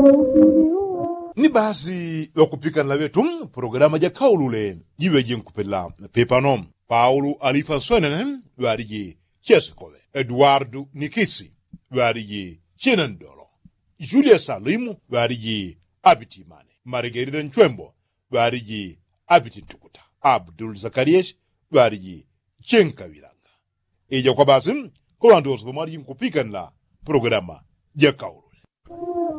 Ni basi wakupika na wetu programa ja kaulule jiwe jinkupela pepanom Paulo Alifa Swenen wariji Cheskowe Eduardo Nikisi wariji Chinandolo Julia Salimu wariji Abitimane Margarida Nchwembo wariji Abitintukuta Abdul Zakarias wariji Chenka Viranga Eja kwa basi kwa ndozo mariji kupika na programa ja kaulule.